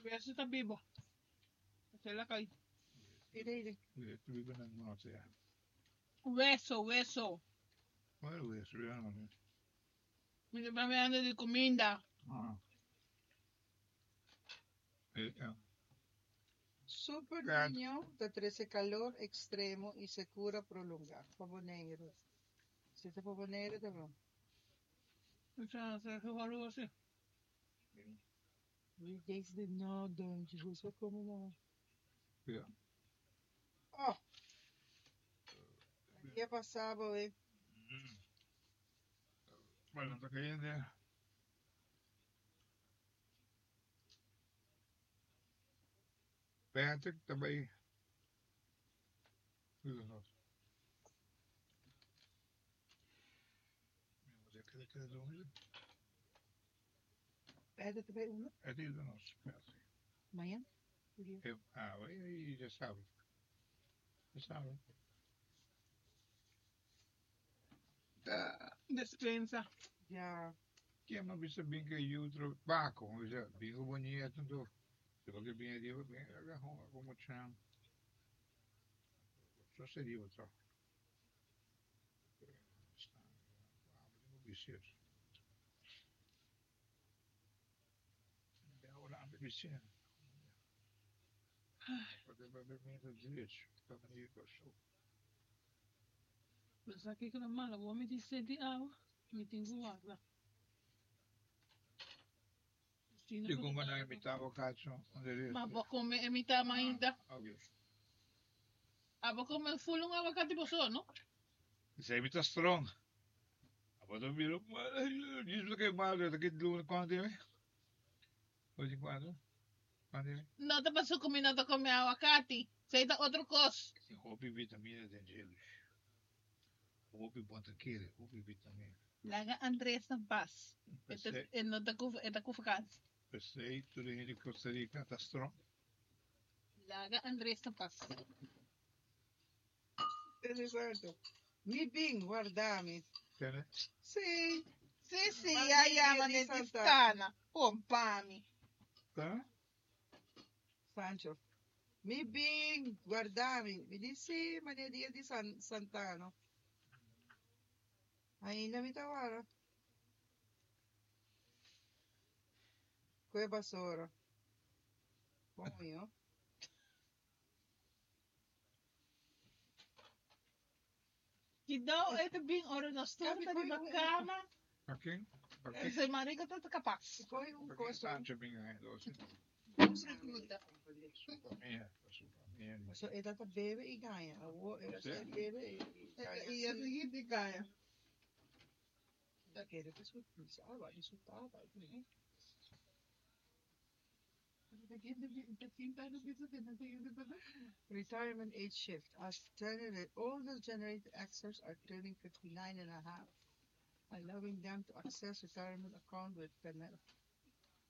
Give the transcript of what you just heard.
Hueso está vivo. Se la cae. Idee. Vive nel notte. Hueso. Ma lui è solo. Me está hablando de comida. Ah. Super God. niño da 13 calor extremo y se cura prolongado. Pavoneiro. Se te pavoneiro, tá bom. O sea, se falou assim. Desde nada, Jesus, vai como não. Yeah. Oh, dia passava, ué. Ma non tocca niente. Patrick também. Tudo nosso. Mas é que é longe. Pede também uma. É tudo nosso. Patrick. Amanhã? Aí já sabe. Já sabe. Despensa. Já. Que é uma vista bem que eu trabalho, mas já bem que bonito tanto. Se você bem ali, bem agarrou como chão. Só seria outra. Está. Vicioso. Agora anda vicioso. Pode beber menos direito. Para mim, cachorro. Mas aqui que não é malo, vou me dizer de água. Me tenho água. E como não imitava o cacho, Mas vou comer imitar ainda. Óbvio. Ah, vou comer full um abacate você, não? Isso aí imita strong. Agora eu viro, diz o que é mal, daqui de luna, quando é? Hoje quando? Quando é? Não te passou comer, não te comer abacate. Sei da outro coisa. Tem roupa e vitamina dentro deles. Roupa e bota aquele, roupa e vitamina. Laga Andrés na paz. É não tá com vacança. Pensei, tudo em Costa Rica, tá strong. Laga Andrés na paz. Esatto. Mi bing, guardami. Entende? Sì. Sì, Ma aiama di ne Santa- distana. Pompami. Tá? Sancho. Mi bing, guardami. Mi disse, ma ne dia di Santano. Ainda mi tawara. Quei basura. Como io? Que dá é bem hora na história Sabe, tá de foi bacana. Aqui? Aqui? Esse marido tá capaz. Poi un Aqui coso. Sancho bem ainda hoje. Vamos recruta. Minha. So, è data beve e ganha. Sì. Beve e E a seguinte ganha. da che era questo pensava, risultava. Retirement age shift. As older generated Xers are turning 59 and a half, allowing them to access retirement account with